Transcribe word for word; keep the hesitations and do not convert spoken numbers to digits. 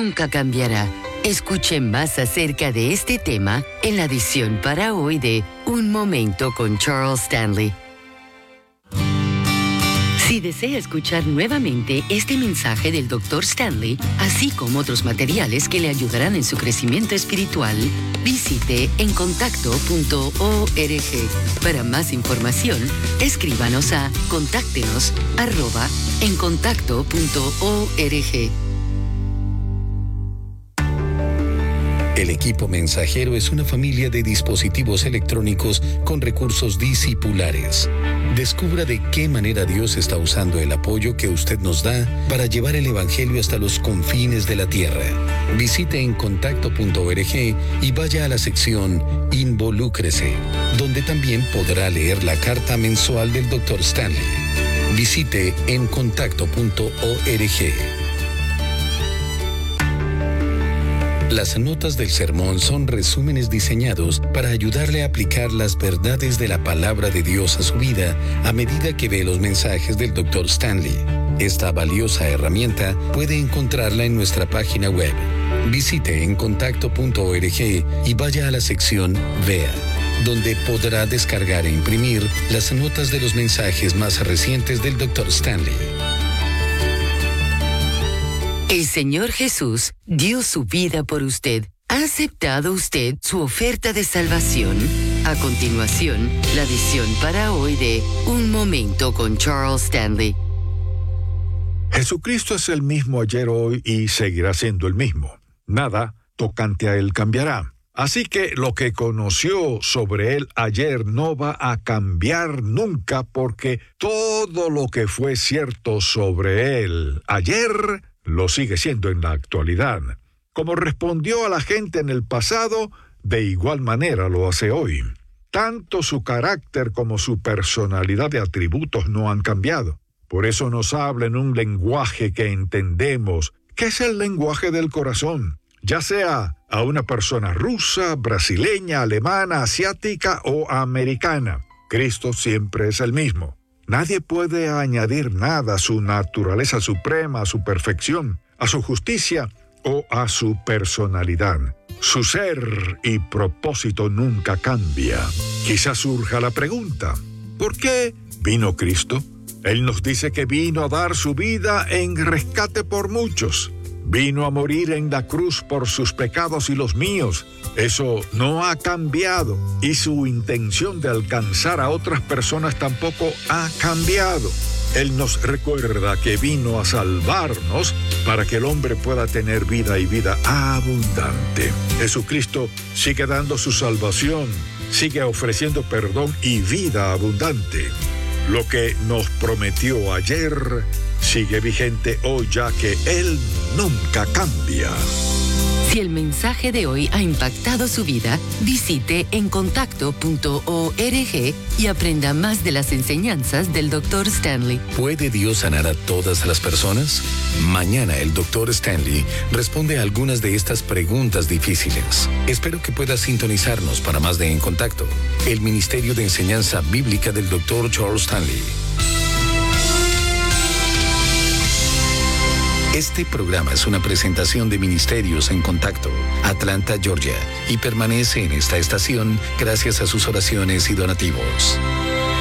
nunca cambiará. Escuche más acerca de este tema en la edición para hoy de Un Momento con Charles Stanley. Si desea escuchar nuevamente este mensaje del doctor Stanley, así como otros materiales que le ayudarán en su crecimiento espiritual, visite encontacto punto org. Para más información, escríbanos a contáctenos arroba encontacto punto org. El equipo mensajero es una familia de dispositivos electrónicos con recursos discipulares. Descubra de qué manera Dios está usando el apoyo que usted nos da para llevar el Evangelio hasta los confines de la tierra. Visite encontacto punto org y vaya a la sección Involúcrese, donde también podrá leer la carta mensual del doctor Stanley. Visite encontacto punto org. Las notas del sermón son resúmenes diseñados para ayudarle a aplicar las verdades de la palabra de Dios a su vida a medida que ve los mensajes del doctor Stanley. Esta valiosa herramienta puede encontrarla en nuestra página web. Visite encontacto punto org y vaya a la sección Vea, donde podrá descargar e imprimir las notas de los mensajes más recientes del doctor Stanley. El Señor Jesús dio su vida por usted. ¿Ha aceptado usted su oferta de salvación? A continuación, la edición para hoy de Un Momento con Charles Stanley. Jesucristo es el mismo ayer, hoy y seguirá siendo el mismo. Nada tocante a Él cambiará. Así que lo que conoció sobre Él ayer no va a cambiar nunca, porque todo lo que fue cierto sobre Él ayer lo sigue siendo en la actualidad. Como respondió a la gente en el pasado, de igual manera lo hace hoy. Tanto su carácter como su personalidad de atributos no han cambiado. Por eso nos habla en un lenguaje que entendemos, que es el lenguaje del corazón, ya sea a una persona rusa, brasileña, alemana, asiática o americana. Cristo siempre es el mismo. Nadie puede añadir nada a su naturaleza suprema, a su perfección, a su justicia o a su personalidad. Su ser y propósito nunca cambia. Quizás surja la pregunta, ¿por qué vino Cristo? Él nos dice que vino a dar su vida en rescate por muchos. Vino a morir en la cruz por sus pecados y los míos. Eso no ha cambiado, y su intención de alcanzar a otras personas tampoco ha cambiado. Él nos recuerda que vino a salvarnos para que el hombre pueda tener vida y vida abundante. Jesucristo sigue dando su salvación, sigue ofreciendo perdón y vida abundante. Lo que nos prometió ayer sigue vigente hoy, ya que Él nunca cambia. Si el mensaje de hoy ha impactado su vida, visite encontacto punto org y aprenda más de las enseñanzas del doctor Stanley. ¿Puede Dios sanar a todas las personas? Mañana el doctor Stanley responde a algunas de estas preguntas difíciles. Espero que pueda sintonizarnos para más de En Contacto, el Ministerio de Enseñanza Bíblica del doctor Charles Stanley. Este programa es una presentación de Ministerios en Contacto, Atlanta, Georgia, y permanece en esta estación gracias a sus oraciones y donativos.